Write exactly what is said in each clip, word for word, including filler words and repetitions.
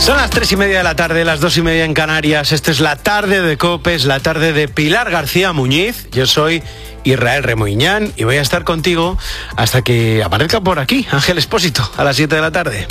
Son las tres y media de la tarde, las dos y media en Canarias. Esta es la tarde de COPE, es la tarde de Pilar García Muñiz. Yo soy Israel Remoiñán y voy a estar contigo hasta que aparezca por aquí Ángel Expósito a las siete de la tarde.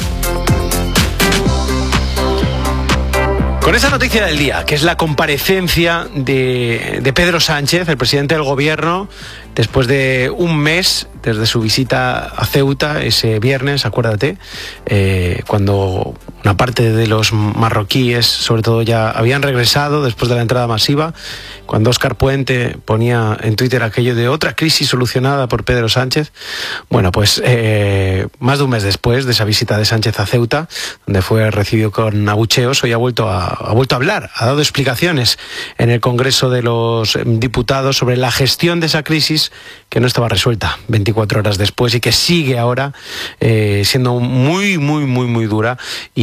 Con esa noticia del día, que es la comparecencia de, de Pedro Sánchez, el presidente del gobierno, después de un mes desde su visita a Ceuta, ese viernes, acuérdate, eh, cuando una parte de los marroquíes, sobre todo, ya habían regresado después de la entrada masiva, cuando Óscar Puente ponía en Twitter aquello de otra crisis solucionada por Pedro Sánchez. Bueno, pues eh, más de un mes después de esa visita de Sánchez a Ceuta, donde fue recibido con abucheos, hoy ha vuelto a, ha vuelto a hablar, ha dado explicaciones en el Congreso de los Diputados sobre la gestión de esa crisis que no estaba resuelta veinticuatro horas después y que sigue ahora eh, siendo muy, muy, muy, muy dura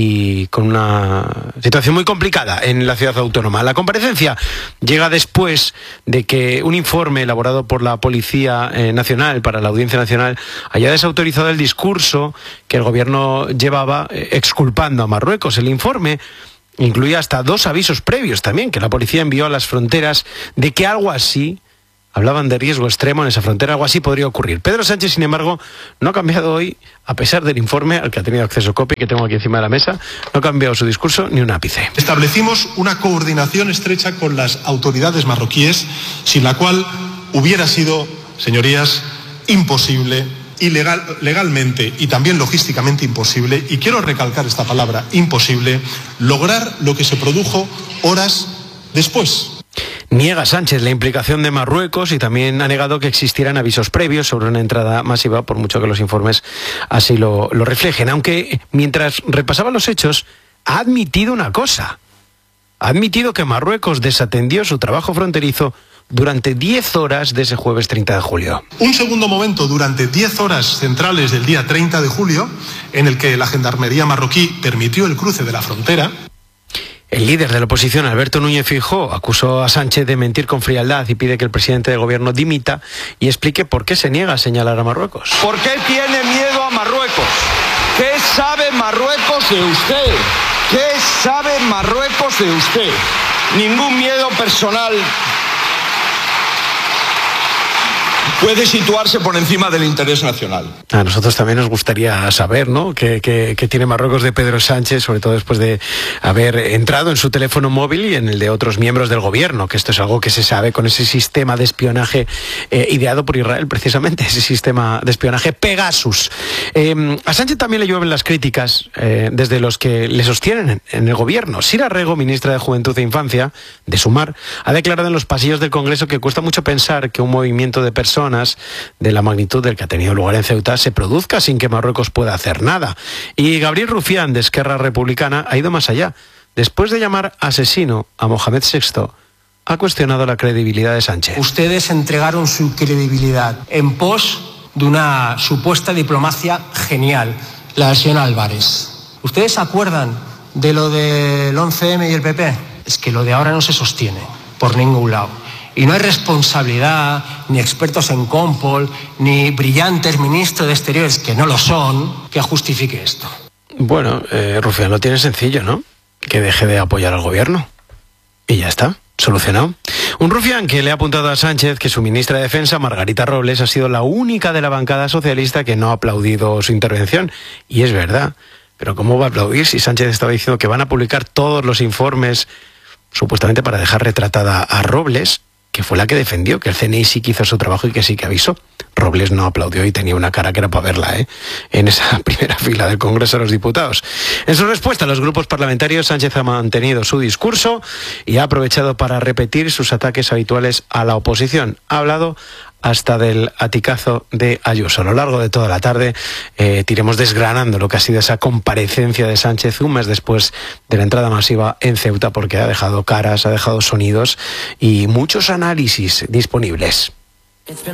y con una situación muy complicada en la ciudad autónoma. La comparecencia llega después de que un informe elaborado por la Policía eh, Nacional para la Audiencia Nacional haya desautorizado el discurso que el gobierno llevaba eh, exculpando a Marruecos. El informe incluía hasta dos avisos previos también que la policía envió a las fronteras de que algo así, hablaban de riesgo extremo en esa frontera, algo así podría ocurrir. Pedro Sánchez, sin embargo, no ha cambiado hoy, a pesar del informe al que ha tenido acceso COPE, que tengo aquí encima de la mesa, no ha cambiado su discurso ni un ápice. Establecimos una coordinación estrecha con las autoridades marroquíes, sin la cual hubiera sido, señorías, imposible, ilegal, legalmente y también logísticamente imposible, y quiero recalcar esta palabra, imposible, lograr lo que se produjo horas después. Niega Sánchez la implicación de Marruecos y también ha negado que existieran avisos previos sobre una entrada masiva, por mucho que los informes así lo, lo reflejen. Aunque mientras repasaba los hechos, ha admitido una cosa. Ha admitido que Marruecos desatendió su trabajo fronterizo durante diez horas de ese jueves treinta de julio. Un segundo momento durante diez horas centrales del día treinta de julio, en el que la gendarmería marroquí permitió el cruce de la frontera. El líder de la oposición, Alberto Núñez Feijóo, acusó a Sánchez de mentir con frialdad y pide que el presidente del gobierno dimita y explique por qué se niega a señalar a Marruecos. ¿Por qué tiene miedo a Marruecos? ¿Qué sabe Marruecos de usted? ¿Qué sabe Marruecos de usted? Ningún miedo personal puede situarse por encima del interés nacional. A nosotros también nos gustaría saber, ¿no?, qué, qué, qué tiene Marruecos de Pedro Sánchez, sobre todo después de haber entrado en su teléfono móvil y en el de otros miembros del gobierno, que esto es algo que se sabe con ese sistema de espionaje eh, ideado por Israel, precisamente, ese sistema de espionaje Pegasus. Eh, a Sánchez también le llueven las críticas eh, desde los que le sostienen en, en el gobierno. Sira Rego, ministra de Juventud e Infancia, de Sumar, ha declarado en los pasillos del Congreso que cuesta mucho pensar que un movimiento de personas de la magnitud del que ha tenido lugar en Ceuta se produzca sin que Marruecos pueda hacer nada. Y Gabriel Rufián, de Esquerra Republicana, ha ido más allá. Después de llamar asesino a Mohamed sexto, ha cuestionado la credibilidad de Sánchez. Ustedes entregaron su credibilidad en pos de una supuesta diplomacia genial, la del señor Álvarez. ¿Ustedes se acuerdan de lo del once eme y el pe pe? Es que lo de ahora no se sostiene por ningún lado. Y no hay responsabilidad, ni expertos en Compol, ni brillantes ministros de Exteriores, que no lo son, que justifique esto. Bueno, eh, Rufián lo tiene sencillo, ¿no? Que deje de apoyar al gobierno. Y ya está, solucionado. Un Rufián que le ha apuntado a Sánchez que su ministra de Defensa, Margarita Robles, ha sido la única de la bancada socialista que no ha aplaudido su intervención. Y es verdad. Pero ¿cómo va a aplaudir si Sánchez estaba diciendo que van a publicar todos los informes, supuestamente para dejar retratada a Robles, que fue la que defendió que el ce ene i sí que hizo su trabajo y que sí que avisó? Robles no aplaudió y tenía una cara que era para verla, ¿eh?, en esa primera fila del Congreso de los Diputados. En su respuesta a los grupos parlamentarios, Sánchez ha mantenido su discurso y ha aprovechado para repetir sus ataques habituales a la oposición. Ha hablado hasta del aticazo de Ayuso. A lo largo de toda la tarde eh, iremos desgranando lo que ha sido esa comparecencia de Sánchez un mes después de la entrada masiva en Ceuta, porque ha dejado caras, ha dejado sonidos y muchos análisis disponibles.